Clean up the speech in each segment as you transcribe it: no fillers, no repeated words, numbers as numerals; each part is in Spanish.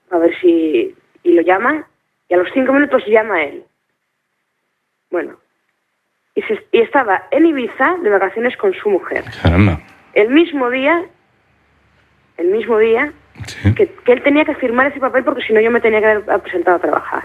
a ver si... Y lo llama, y a los 5 minutos llama él. Bueno, y estaba en Ibiza de vacaciones con su mujer. Caramba. El mismo día Sí. que él tenía que firmar ese papel porque si no yo me tenía que haber presentado a trabajar.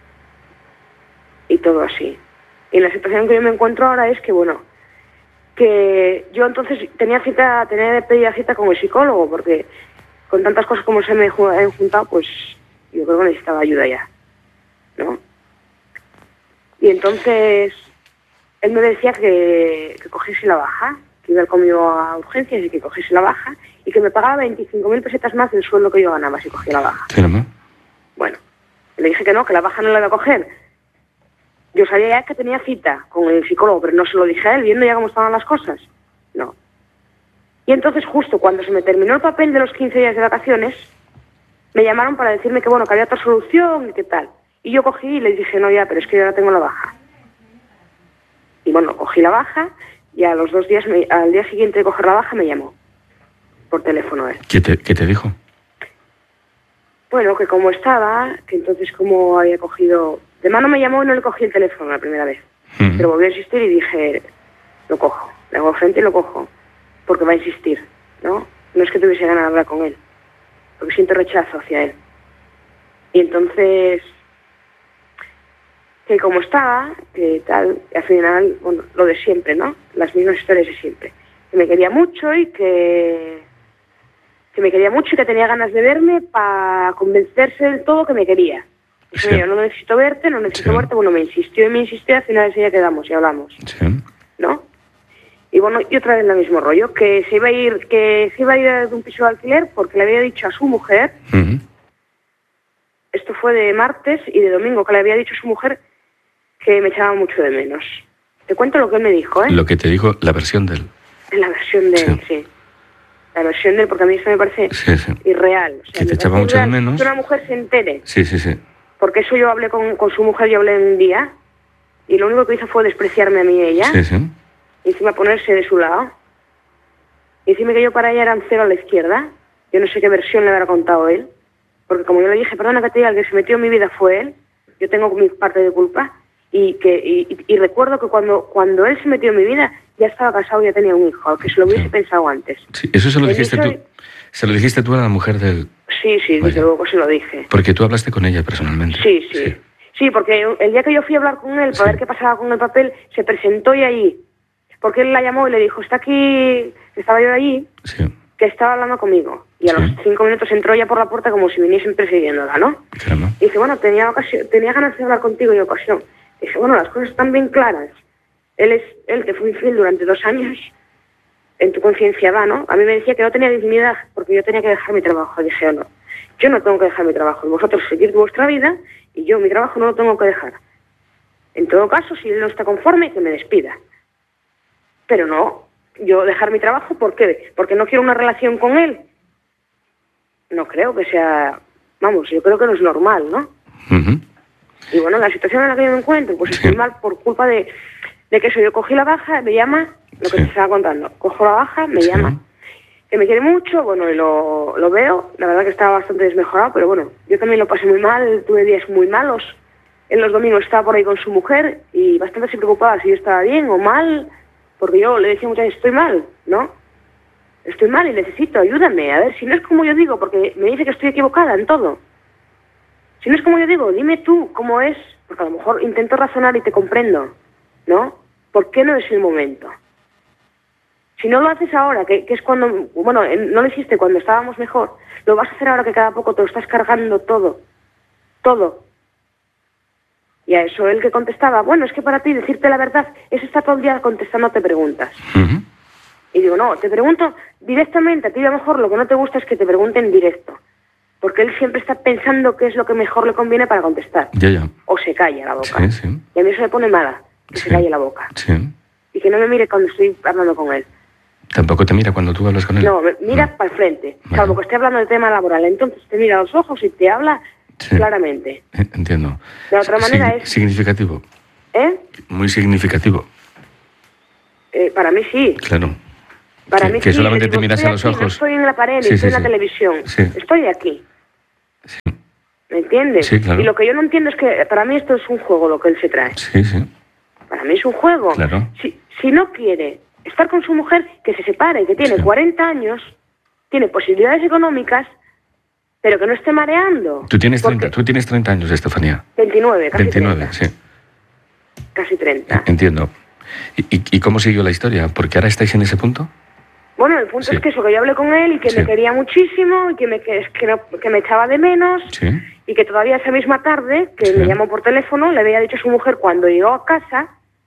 Y todo así. Y la situación que yo me encuentro ahora es que, bueno, que yo entonces tenía pedida cita con el psicólogo porque con tantas cosas como se me han juntado, pues yo creo que necesitaba ayuda ya, ¿no? Y entonces él me decía que cogiese la baja, que iba conmigo a urgencias y que cogiese la baja y que me pagaba 25.000 pesetas más del sueldo que yo ganaba si cogía la baja. Caramba. Bueno, le dije que no, que la baja no la iba a coger. Yo sabía ya que tenía cita con el psicólogo, pero no se lo dije a él, viendo ya cómo estaban las cosas. No. Y entonces, justo cuando se me terminó el papel de los 15 días de vacaciones, me llamaron para decirme que, bueno, que había otra solución y qué tal. Y yo cogí y les dije, no, ya, pero es que yo ahora tengo la baja. Y bueno, cogí la baja y a los 2 días, al día siguiente de coger la baja, me llamó. Por teléfono él. ¿Qué te dijo? Bueno, que como estaba, que entonces como había cogido... De mano me llamó y no le cogí el teléfono la primera vez. Pero volví a insistir y dije, lo cojo. Le hago frente y lo cojo. Porque va a insistir, ¿no? No es que tuviese ganas de hablar con él. Porque siento rechazo hacia él. Y entonces, que como estaba, que tal, al final, bueno, lo de siempre, ¿no? Las mismas historias de siempre. Que me quería mucho y que me quería mucho y que tenía ganas de verme para convencerse del todo que me quería. Sí. Yo no necesito verte, no necesito verte. Bueno, me insistió, y al final ese día quedamos y hablamos. Sí. ¿No? Y bueno, y otra vez el mismo rollo, que se iba a ir de un piso de alquiler porque le había dicho a su mujer, esto fue de martes y de domingo, que le había dicho a su mujer que me echaba mucho de menos. Te cuento lo que él me dijo, ¿eh? Lo que te dijo, la versión de él. La versión de él, sí. La versión de él, porque a mí eso me parece irreal. O sea, que te echaba mucho de menos. Que una mujer se entere. Sí. Porque eso yo hablé con su mujer, yo hablé un día, y lo único que hizo fue despreciarme a mí y ella. Sí. Y encima ponerse de su lado. Y decirme que yo para ella era un cero a la izquierda. Yo no sé qué versión le habrá contado él. Porque como yo le dije, perdona que te diga, el que se metió en mi vida fue él. Yo tengo mi parte de culpa. Y recuerdo que cuando él se metió en mi vida, ya estaba casado y ya tenía un hijo, aunque se lo hubiese pensado antes. Sí, eso se lo dijiste tú. ¿Se lo dijiste tú a la mujer del...? Sí, desde luego se lo dije. Porque tú hablaste con ella personalmente. Sí. Sí, porque el día que yo fui a hablar con él para ver qué pasaba con el papel, se presentó y allí. Porque él la llamó y le dijo, está aquí, estaba yo allí, que estaba hablando conmigo. Y a los 5 minutos entró ya por la puerta como si viniesen persiguiéndola, ¿no? Caramba. Y dice, bueno, tenía ganas de hablar contigo en ocasión. Y dice, bueno, las cosas están bien claras. Él te fue infiel durante 2 años, en tu conciencia va, ¿no? A mí me decía que no tenía dignidad porque yo tenía que dejar mi trabajo. Y dije, no, yo no tengo que dejar mi trabajo. Vosotros seguid vuestra vida y yo mi trabajo no lo tengo que dejar. En todo caso, si él no está conforme, que me despida. Pero no, yo dejar mi trabajo, ¿por qué? Porque no quiero una relación con él. No creo que sea... Vamos, yo creo que no es normal, ¿no? Y bueno, la situación en la que yo me encuentro, pues estoy mal por culpa de que eso. Yo cogí la baja, me llama, lo que te estaba contando. Cojo la baja, me llama, que me quiere mucho, bueno, y lo veo. La verdad que estaba bastante desmejorado, pero bueno, yo también lo pasé muy mal, tuve días muy malos. En los domingos estaba por ahí con su mujer y bastante se preocupaba si yo estaba bien o mal, porque yo le decía muchas veces, estoy mal, ¿no? Estoy mal y necesito, ayúdame, a ver, si no es como yo digo, porque me dice que estoy equivocada en todo. Si no es como yo digo, dime tú cómo es, porque a lo mejor intento razonar y te comprendo, ¿no? ¿Por qué no es el momento? Si no lo haces ahora, que es cuando, bueno, no lo hiciste cuando estábamos mejor, lo vas a hacer ahora que cada poco te lo estás cargando todo. Y a eso él que contestaba, bueno, es que para ti decirte la verdad es estar todo el día contestándote preguntas. Y digo, no, te pregunto directamente, a ti a lo mejor lo que no te gusta es que te pregunten directo. Porque él siempre está pensando qué es lo que mejor le conviene para contestar. Ya. O se calla la boca. Sí. Y a mí eso me pone mala, que se calle la boca. Sí. Y que no me mire cuando estoy hablando con él. ¿Tampoco te mira cuando tú hablas con él? No, mira para el frente. Vale. Salvo que esté hablando de tema laboral. Entonces te mira a los ojos y te habla claramente. Entiendo. De otra manera es... Significativo. Muy significativo. Para mí sí. Claro. Para mí que sí. solamente Digo, te miras a los ojos. No estoy en la pared, ni estoy en la televisión. Sí. Estoy aquí. Sí. ¿Me entiendes? Sí, claro. Y lo que yo no entiendo es que para mí esto es un juego lo que él se trae. Sí, sí. Para mí es un juego. Claro. Si no quiere estar con su mujer, que se separe, que tiene 40 años, tiene posibilidades económicas, pero que no esté mareando. Tú tienes 30 años, Estefanía. 29, casi 29, 30. sí. Casi 30. Entiendo. ¿Y cómo siguió la historia? ¿Porque ahora estáis en ese punto? Bueno, el punto es que eso, que yo hablé con él y que me quería muchísimo y que me echaba de menos y que todavía esa misma tarde, que me llamó por teléfono, le había dicho a su mujer cuando llegó a casa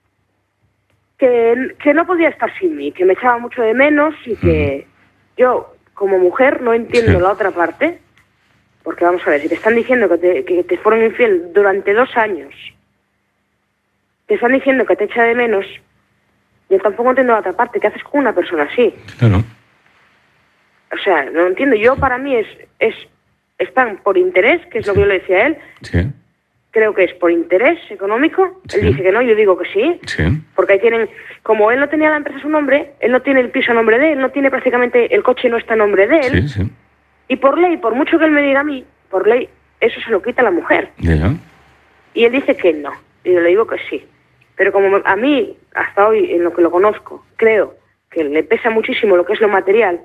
que no podía estar sin mí, que me echaba mucho de menos y que yo, como mujer, no entiendo la otra parte, porque vamos a ver, si te están diciendo que te fueron infiel durante 2 años, te están diciendo que te echa de menos, yo tampoco entiendo la otra parte. ¿Qué haces con una persona así? Claro. O sea, no entiendo. Yo, para mí, están por interés, que es lo que yo le decía a él. Sí. Creo que es por interés económico. Sí. Él dice que no, yo digo que sí. Sí. Porque ahí tienen... Como él no tenía la empresa a su nombre, él no tiene el piso a nombre de él, no tiene prácticamente... El coche no está a nombre de él. Sí, sí. Y por ley, por mucho que él me diga a mí, por ley, eso se lo quita a la mujer. Ya. Y él dice que no. Y yo le digo que sí. Pero como a mí, hasta hoy, en lo que lo conozco, creo que le pesa muchísimo lo que es lo material,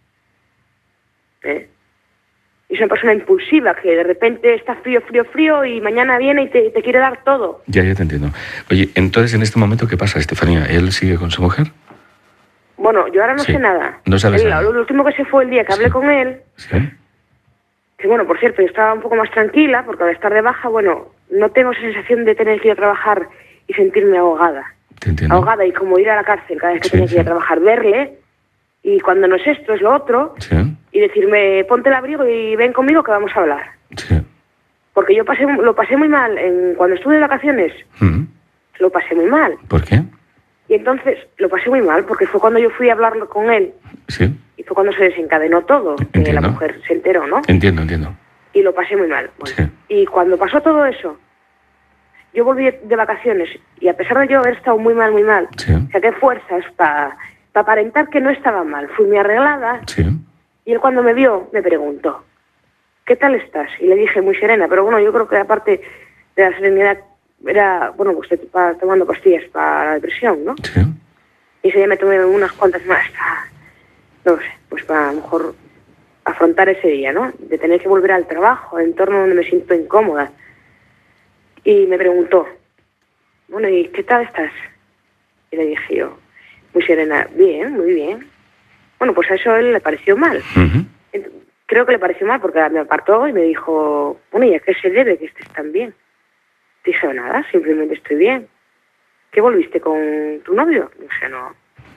y es una persona impulsiva que de repente está frío y mañana viene y te quiere dar todo. Ya te entiendo. Oye, entonces en este momento, ¿qué pasa, Estefanía? ¿Él sigue con su mujer? Bueno, yo ahora no sé nada. No sabes nada. Lo último que sé fue el día que hablé con él, que bueno, por cierto, yo estaba un poco más tranquila, porque al estar de baja, bueno, no tengo esa sensación de tener que ir a trabajar y sentirme ahogada. Te entiendo. Ahogada y como ir a la cárcel cada vez que tenía que ir a trabajar, verle, y cuando no es esto, es lo otro, y decirme, ponte el abrigo y ven conmigo que vamos a hablar. Sí. Porque yo lo pasé muy mal, cuando estuve de vacaciones, lo pasé muy mal. ¿Por qué? Y entonces lo pasé muy mal, porque fue cuando yo fui a hablarlo con él, y fue cuando se desencadenó todo, que la mujer se enteró, ¿no? Entiendo. Y lo pasé muy mal. Bueno, y cuando pasó todo eso, yo volví de vacaciones y a pesar de yo haber estado muy mal, saqué fuerzas para aparentar que no estaba mal. Fui muy arreglada y él cuando me vio me preguntó, ¿qué tal estás? Y le dije muy serena, pero bueno, yo creo que aparte de la serenidad era, bueno, pues estaba tomando pastillas para la depresión, ¿no? Sí. Y ese día me tomé unas cuantas más no sé, pues para a lo mejor afrontar ese día, ¿no? De tener que volver al trabajo, al entorno donde me siento incómoda. Y me preguntó, bueno, ¿y qué tal estás? Y le dije yo, muy serena, bien, muy bien. Bueno, pues a eso a él le pareció mal. Creo que le pareció mal porque me apartó y me dijo, bueno, ¿y a qué se debe que estés tan bien? Dije, nada, simplemente estoy bien. ¿Qué volviste con tu novio? Dije, no.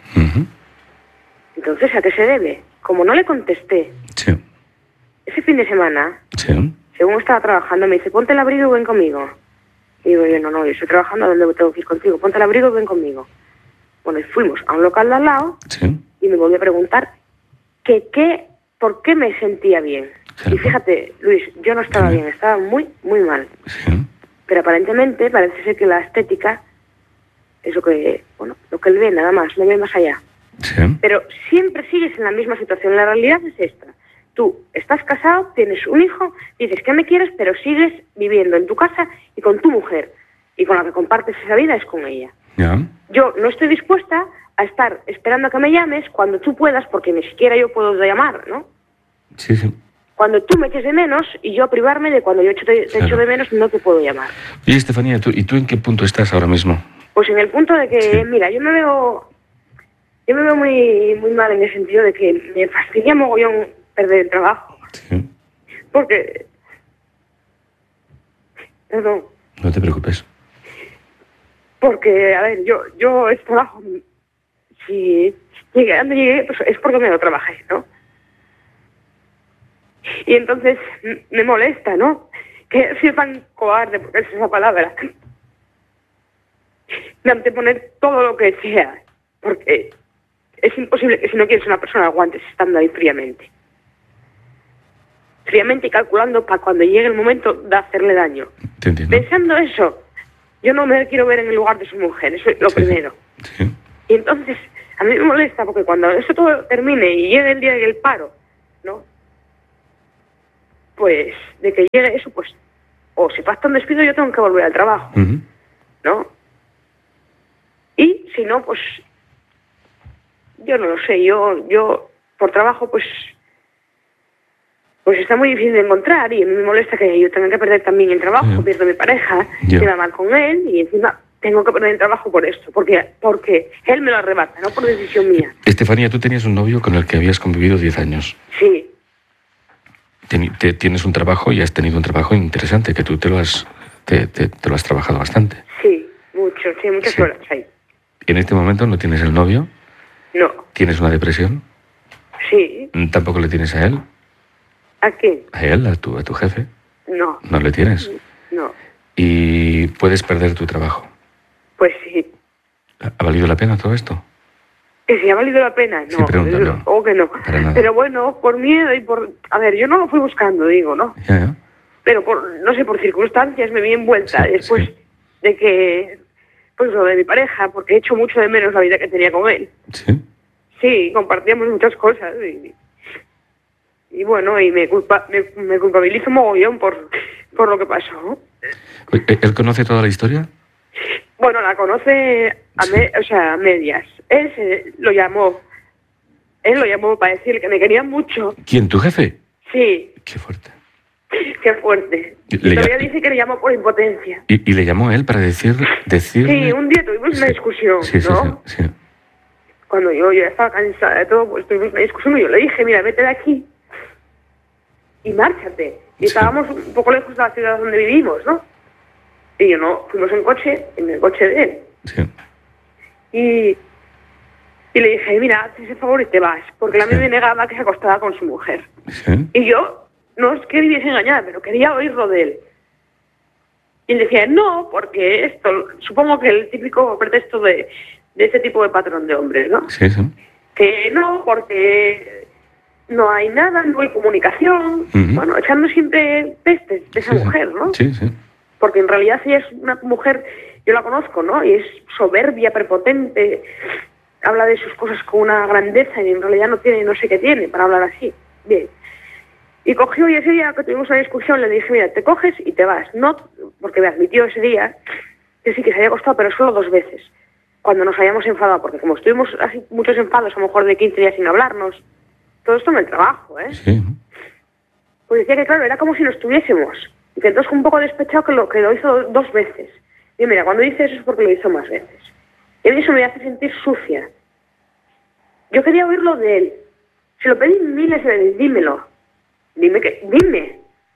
Entonces, ¿a qué se debe? Como no le contesté, ese fin de semana, según estaba trabajando, me dice, ponte el abrigo y ven conmigo. Y digo yo, no, yo estoy trabajando, ¿a dónde tengo que ir contigo? Ponte el abrigo y ven conmigo. Bueno, y fuimos a un local de al lado y me volví a preguntar por qué me sentía bien. Y fíjate, Luis, yo no estaba bien, estaba muy, muy mal. Pero aparentemente parece ser que la estética es lo que él ve, nada más, no ve más allá. Pero siempre sigues en la misma situación. La realidad es esta. Tú estás casado, tienes un hijo, dices que me quieres, pero sigues viviendo en tu casa y con tu mujer. Y con la que compartes esa vida es con ella. Yo no estoy dispuesta a estar esperando a que me llames cuando tú puedas, porque ni siquiera yo puedo llamar, ¿no? Cuando tú me eches de menos y yo privarme de cuando yo te echo de menos, no te puedo llamar. Y Estefanía, ¿y tú en qué punto estás ahora mismo? Pues en el punto de que, mira, yo me veo muy, muy mal en el sentido de que me fastidia mogollón perder el trabajo. Porque... Perdón. No te preocupes. Porque, a ver, yo este trabajo, si llegué, pues es porque me lo trabajé, ¿no? Y entonces me molesta, ¿no? Que sea tan cobarde, porque es esa palabra, de anteponer todo lo que sea, porque es imposible que si no quieres una persona aguantes estando ahí fríamente y calculando para cuando llegue el momento de hacerle daño. Te entiendo. Pensando eso, yo no me quiero ver en el lugar de su mujer, eso es lo primero. Y entonces, a mí me molesta porque cuando eso todo termine y llegue el día del paro, ¿no? pues, de que llegue eso, pues, o si pacta un despido, yo tengo que volver al trabajo, ¿no? Y si no, pues, yo no lo sé, yo por trabajo, pues está muy difícil de encontrar y a mí me molesta que yo tenga que perder también el trabajo, pierdo mi pareja, me va mal con él y encima tengo que perder el trabajo por esto, porque él me lo arrebata, no por decisión mía. Estefanía, tú tenías un novio con el que habías convivido 10 años. Sí. Tienes un trabajo y has tenido un trabajo interesante, que tú te lo has trabajado bastante. Sí, mucho, sí, muchas horas ahí. ¿En este momento no tienes el novio? No. ¿Tienes una depresión? Sí. ¿Tampoco le tienes a él? ¿A quién? ¿A él, a tu jefe? No. ¿No le tienes? No. ¿Y puedes perder tu trabajo? Pues sí. ¿Ha valido la pena todo esto? ¿Que si ha valido la pena? No, sí, pregunta, no. O que no. Para nada. Pero bueno, por miedo y por... A ver, yo no lo fui buscando, digo, ¿no? Ya. Pero no sé, por circunstancias me vi envuelta después de que... Pues lo de mi pareja, porque he hecho mucho de menos la vida que tenía con él. ¿Sí? Sí, compartíamos muchas cosas y bueno, y me culpabilizo mogollón por lo que pasó. ¿Él conoce toda la historia? Bueno, la conoce a medias. Él lo llamó para decirle que me quería mucho. ¿Quién, tu jefe? Sí. Qué fuerte. Qué fuerte. Y todavía dice que le llamó por impotencia. ¿Y le llamó a él para decirle? Sí, un día tuvimos una discusión, ¿no? Sí. Cuando yo ya estaba cansada de todo, pues tuvimos una discusión y yo le dije, mira, vete de aquí y márchate. Y estábamos un poco lejos de la ciudad donde vivimos, ¿no? Y yo no, fuimos en el coche de él. Sí. Y le dije, mira, haz ese favor y te vas, porque él a mí me negaba que se acostaba con su mujer. Sí. Y yo, no es que viviese engañada, pero quería oírlo de él. Y él decía, no, porque esto, supongo que el típico pretexto de ese tipo de patrón de hombres, ¿no? Sí. Que no, porque no hay nada, no hay comunicación. Bueno, echando siempre pestes de esa mujer, ¿no? Sí. Porque en realidad ella es una mujer, yo la conozco, ¿no? Y es soberbia, prepotente, habla de sus cosas con una grandeza y en realidad no sé qué tiene para hablar así. Bien. Y cogió y ese día que tuvimos una discusión le dije, mira, te coges y te vas. No, porque me admitió ese día que sí que se había acostado, pero solo 2 veces. Cuando nos habíamos enfadado, porque como estuvimos así muchos enfados, a lo mejor de 15 días sin hablarnos, todo esto en el trabajo, ¿eh? Sí. Pues decía que claro, era como si no estuviésemos. Y que entonces un poco despechado que lo hizo 2 veces. Y mira, cuando dice eso es porque lo hizo más veces. Y a mí eso me hace sentir sucia. Yo quería oírlo de él. Se lo pedí miles de veces, dímelo. Dime.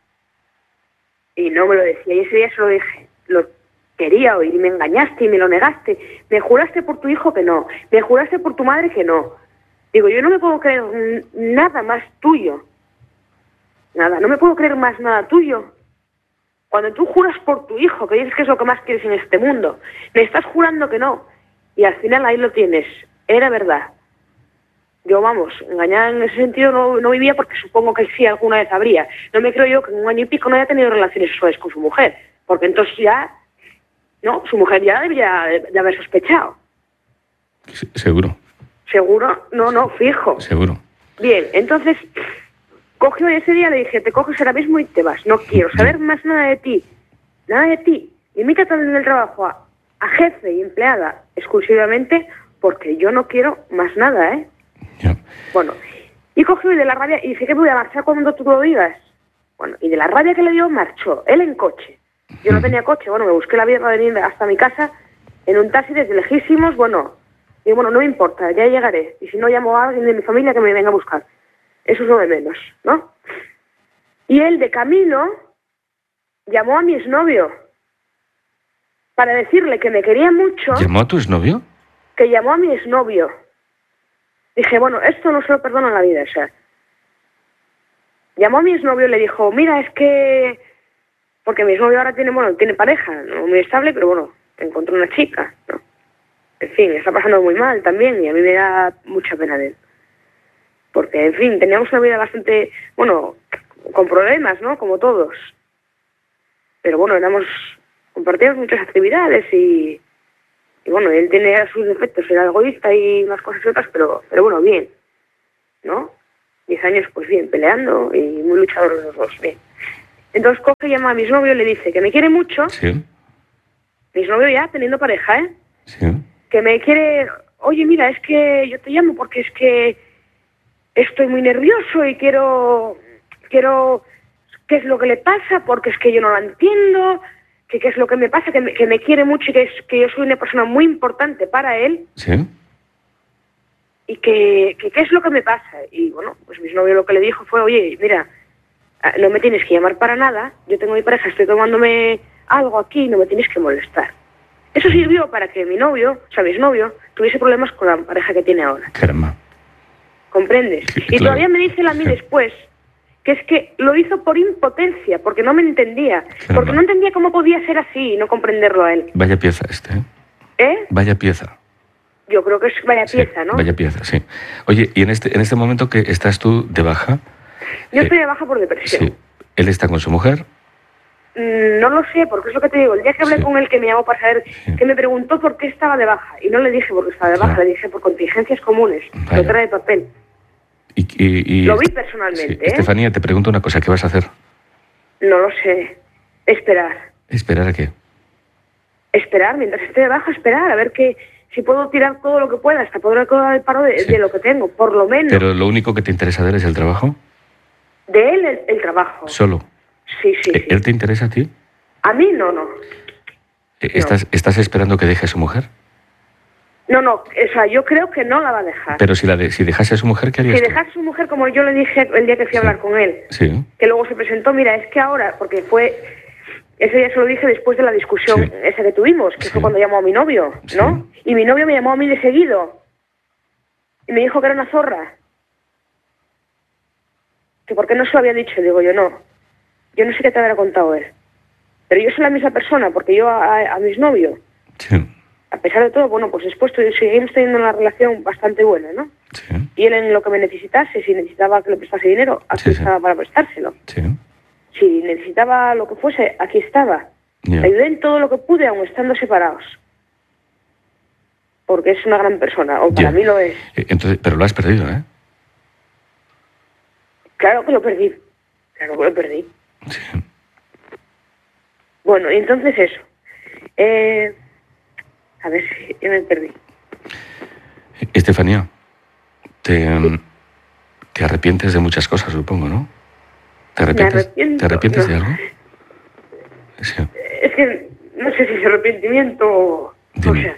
Y no me lo decía. Y ese día se lo dije. Lo quería oír y me engañaste y me lo negaste. Me juraste por tu hijo que no. Me juraste por tu madre que no. Digo, yo no me puedo creer nada más tuyo. Nada, no me puedo creer más nada tuyo. Cuando tú juras por tu hijo, que dices que es lo que más quieres en este mundo, me estás jurando que no. Y al final ahí lo tienes. Era verdad. Yo, vamos, engañada en ese sentido no vivía porque supongo que sí alguna vez habría. No me creo yo que en 1 año y pico no haya tenido relaciones sexuales con su mujer. Porque entonces ya, no, su mujer ya debería de haber sospechado. ¿Seguro? ¿Seguro? No, fijo. Seguro. Bien, entonces cogió ese día, le dije, te coges ahora mismo y te vas. No quiero saber más nada de ti. Nada de ti. Limítate en el trabajo a jefe y empleada exclusivamente porque yo no quiero más nada, ¿eh? Yeah. Bueno, y cogió y de la rabia, y dice que me voy a marchar cuando tú lo digas. Bueno, y de la rabia que le dio, marchó. Él en coche. Yo no tenía coche. Bueno, me busqué la vida para venir hasta mi casa en un taxi desde lejísimos. Bueno, digo, no me importa, ya llegaré. Y si no, llamo a alguien de mi familia que me venga a buscar. Eso es lo de menos, ¿no? Y él, de camino, llamó a mi exnovio para decirle que me quería mucho. ¿Llamó a tu exnovio? Que llamó a mi exnovio. Dije, bueno, esto no se lo perdono en la vida, o sea. Llamó a mi exnovio y le dijo, mira, es que... Porque mi exnovio ahora tiene pareja, no muy estable, pero bueno, encontró una chica, ¿no? En fin, está pasando muy mal también y a mí me da mucha pena de él. Porque, en fin, teníamos una vida bastante, bueno, con problemas, ¿no? Como todos. Pero bueno, compartíamos muchas actividades y bueno, él tiene sus defectos, era egoísta y unas cosas y otras, pero bueno, bien, ¿no? 10 años, pues bien, peleando y muy luchadores los dos, bien. Entonces coge y llama a mi novio y le dice que me quiere mucho. Sí. Mi novio ya teniendo pareja, ¿eh? Sí. Que me quiere... Oye, mira, es que yo te llamo porque es que estoy muy nervioso y quiero... ¿Qué es lo que le pasa? Porque es que yo no lo entiendo. ¿Qué es lo que me pasa? Que me quiere mucho y que yo soy una persona muy importante para él. Sí. Y qué es lo que me pasa. Y bueno, pues mi novio lo que le dijo fue, oye, mira, no me tienes que llamar para nada. Yo tengo mi pareja, estoy tomándome algo aquí, no me tienes que molestar. Eso sirvió para que mi novio, o sea, mi exnovio, tuviese problemas con la pareja que tiene ahora. Caramba. ¿Comprendes? Sí, y claro. todavía me dice él a mí después que es que lo hizo por impotencia, porque no me entendía. Caramba. Porque no entendía cómo podía ser así y no comprenderlo a él. Vaya pieza este, ¿eh? ¿Eh? Vaya pieza. Yo creo que es vaya Sí, pieza, ¿no? Vaya pieza, sí. Oye, y en este momento que estás tú de baja... Yo estoy de baja por depresión. Sí. ¿Él está con su mujer? No lo sé, porque es lo que te digo. El día que hablé Sí. con él, que me llamó para saber, Sí. que me preguntó por qué estaba de baja. Y no le dije por qué estaba de baja, Claro. le dije por contingencias comunes. Vaya. Letra de papel. Y Lo vi personalmente, sí. ¿eh? Estefanía, te pregunto una cosa, ¿qué vas a hacer? No lo sé. Esperar. ¿Esperar a qué? Esperar, mientras esté de baja, esperar. A ver si puedo tirar todo lo que pueda, hasta poder acabar el paro Sí. de lo que tengo, por lo menos. Pero lo único que te interesa de él es el trabajo. De él el trabajo. Solo. Sí, sí, sí. ¿Él te interesa a ti? A mí no. ¿Estás esperando que deje a su mujer? No, o sea, yo creo que no la va a dejar. Pero si dejase a su mujer, ¿qué harías Si tú? dejase a su mujer, como yo le dije el día que fui a Sí. hablar con él, Sí. que luego se presentó, mira, es que ahora, porque ese día se lo dije después de la discusión Sí. esa que tuvimos, que Sí. fue cuando llamó a mi novio, ¿no? Sí. Y mi novio me llamó a mí de seguido y me dijo que era una zorra. Que por qué no se lo había dicho. Digo yo, no. Yo no sé qué te habrá contado él. Pero yo soy la misma persona, porque yo a mi exnovio, Sí. a pesar de todo, bueno, pues después seguimos teniendo una relación bastante buena, ¿no? Sí. Y él en lo que me necesitase, si necesitaba que le prestase dinero, aquí Sí, sí. estaba para prestárselo. Sí. Si necesitaba lo que fuese, aquí estaba. Ya. Le ayudé en todo lo que pude, aun estando separados. Porque es una gran persona, o para Ya. mí lo es. Entonces, pero lo has perdido, ¿eh? Claro que lo perdí. Claro que lo perdí. Sí. Bueno, y entonces eso. A ver si yo me perdí. Estefanía, te arrepientes de muchas cosas, supongo, ¿no? ¿Te arrepientes arrepiento, de no. algo? Sí. Es que no sé si es arrepentimiento o Dime. sea,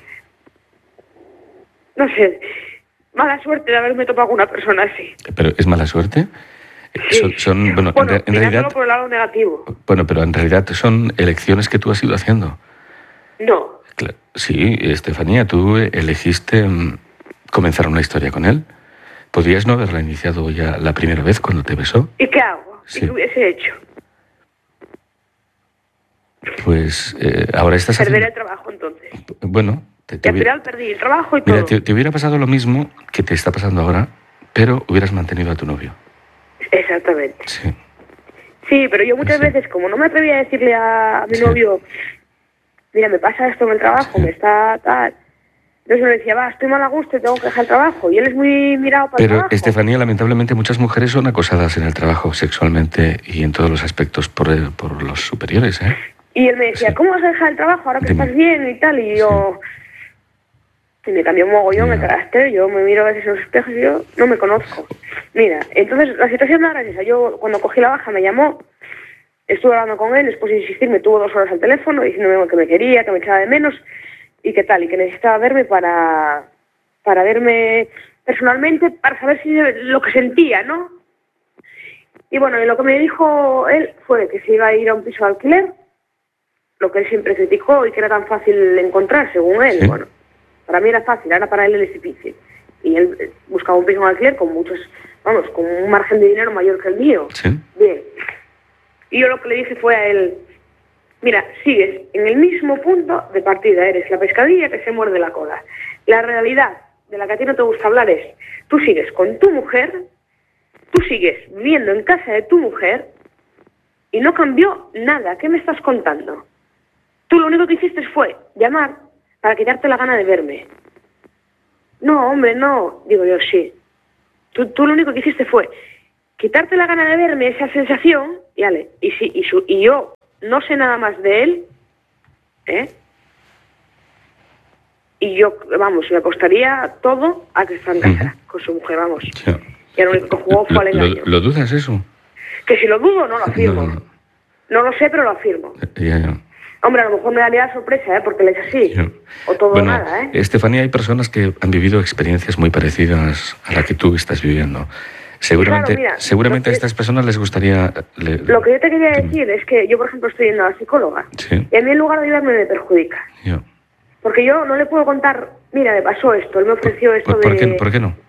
no sé, mala suerte de haberme topado con una persona así. ¿Pero es mala suerte? Sí. Bueno, en mirándolo realidad... por el lado negativo. Bueno, pero en realidad son elecciones que tú has ido haciendo. No, Sí, Estefanía, tú elegiste comenzar una historia con él. ¿Podrías no haberla iniciado ya la primera vez cuando te besó? ¿y qué hago? Sí. ¿Y qué hubiese hecho? Pues ahora estás Perder el haciendo... trabajo entonces. Bueno, Y al final perdí el trabajo y Mira, todo. te hubiera pasado lo mismo que te está pasando ahora, pero hubieras mantenido a tu novio. Exactamente. Sí. Sí, pero yo muchas Sí. veces, como no me atrevía a decirle a mi Sí. novio, mira, me pasa esto en el trabajo, Sí. me está tal. Entonces me decía, va, estoy mal a gusto, tengo que dejar el trabajo. Y él es muy mirado para el Pero, trabajo. Estefanía, lamentablemente muchas mujeres son acosadas en el trabajo sexualmente y en todos los aspectos por los superiores, ¿eh? Y él me decía, Sí. ¿cómo vas a dejar el trabajo ahora que Dime. estás bien y tal? Y yo... Y me cambió un mogollón el Ya. carácter, yo me miro a veces en los espejos y yo no me conozco. Mira, entonces la situación no era esa. Yo cuando cogí la baja me llamó, estuve hablando con él, después de insistir me tuvo 2 horas al teléfono diciéndome que me quería, que me echaba de menos y que tal, y que necesitaba verme para verme personalmente, para saber si lo que sentía, ¿no? Y bueno, y lo que me dijo él fue que se iba a ir a un piso de alquiler, lo que él siempre criticó y que era tan fácil encontrar, según él. Sí. Bueno, para mí era fácil, ahora para él es difícil. Y él buscaba un piso de alquiler con muchos, vamos, con un margen de dinero mayor que el mío. Sí. Bien. Y yo lo que le dije fue a él, mira, sigues en el mismo punto de partida, eres la pescadilla que se muerde la cola. La realidad de la que a ti no te gusta hablar es, tú sigues con tu mujer, tú sigues viviendo en casa de tu mujer y no cambió nada. ¿Qué me estás contando? Tú lo único que hiciste fue llamar para quitarte la gana de verme. No, hombre, no. Digo yo, sí. Tú lo único que hiciste fue quitarte la gana de verme, esa sensación, Y ale, y yo no sé nada más de él, ¿eh? Y yo, vamos, me apostaría todo a que está en casa con su mujer, vamos. Ya. Y lo único que jugó fue al engaño. ¿Lo dudas eso? Que si lo dudo, no lo afirmo. No. No lo sé, pero lo afirmo. Ya. Hombre, a lo mejor me daría sorpresa, porque él es así. Ya. O todo Bueno, o nada, ¿eh? Estefanía, hay personas que han vivido experiencias muy parecidas a la que tú estás viviendo. Seguramente, Claro, mira, seguramente a estas personas les gustaría... Lo que yo te quería decir es que yo, por ejemplo, estoy yendo a la psicóloga. Sí. Y a mí en lugar de ayudarme me perjudica. Ya. Porque yo no le puedo contar, mira, me pasó esto, él me ofreció esto ¿Por de... qué no?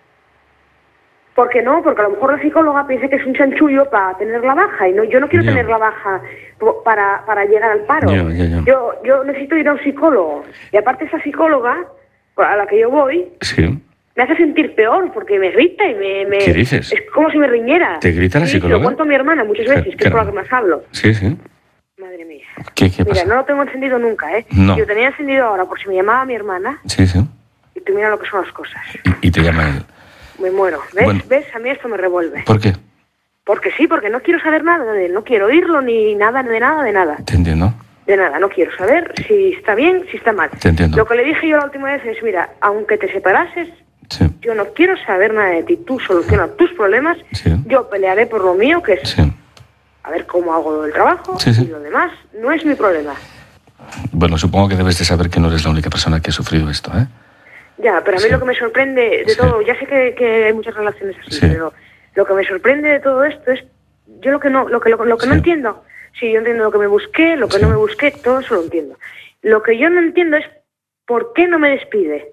¿Por qué no? Porque a lo mejor la psicóloga piensa que es un chanchullo para tener la baja. Y no, yo no quiero Ya. tener la baja para llegar al paro. Ya. Yo necesito ir a un psicólogo. Y aparte esa psicóloga a la que yo voy Sí. me hace sentir peor porque me grita y me... ¿Qué dices? Es como si me riñera. ¿Te grita la Sí, psicóloga? Se lo cuento a mi hermana muchas veces, que es Claro. con la que más hablo. Sí. Madre mía. ¿Qué Mira, pasa? no lo tengo encendido nunca, ¿eh? No. Yo tenía encendido ahora por si me llamaba mi hermana Sí. y tú mira lo que son las cosas. Y te llama él. Me muero. ¿Ves? Bueno. ¿Ves? A mí esto me revuelve. ¿Por qué? Porque sí, porque no quiero saber nada de él. No quiero oírlo ni nada, de nada. Te entiendo. De nada. No quiero saber si está bien, si está mal. Te entiendo. Lo que le dije yo la última vez es, mira, aunque te separases, Sí. yo no quiero saber nada de ti. Tú soluciona tus problemas. Sí. Yo pelearé por lo mío, que es Sí. a ver cómo hago el trabajo. Sí. Y lo demás no es mi problema. Bueno, supongo que debes de saber que no eres la única persona que ha sufrido esto, ¿eh? Ya, pero a mí Sí. lo que me sorprende de Sí. todo, ya sé que hay muchas relaciones así, Sí. pero lo que me sorprende de todo esto es yo lo que no Sí. entiendo. Sí, yo entiendo lo que me busqué, lo que Sí. no me busqué, todo eso lo entiendo. Lo que yo no entiendo es por qué no me despide.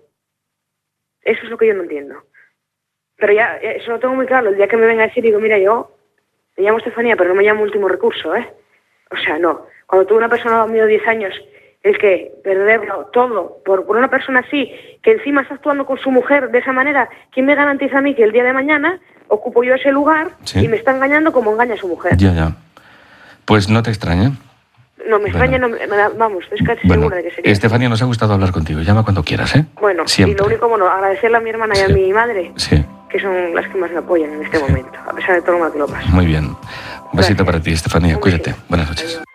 Eso es lo que yo no entiendo. Pero ya, eso lo tengo muy claro. El día que me venga a decir, digo, mira, yo me llamo Estefanía, pero no me llamo último recurso, ¿eh? O sea, no. Cuando tuve una persona a mío 10 años, el que perderlo todo por una persona así, que encima está actuando con su mujer de esa manera, ¿quién me garantiza a mí que el día de mañana ocupo yo ese lugar Sí. y me está engañando como engaña a su mujer? Ya. Pues no te extraña. No, me extraña, Bueno. vamos, estoy casi Bueno, segura de que sería. Estefanía, nos ha gustado hablar contigo. Llama cuando quieras, ¿eh? Bueno, Siempre. y lo único, bueno, agradecerle a mi hermana y a Sí. mi madre, Sí, que son las que más me apoyan en este momento, a pesar de todo lo mal que lo paso. muy bien. Un besito Gracias. para ti, Estefanía. Un Cuídate. besito. Buenas noches. Adiós.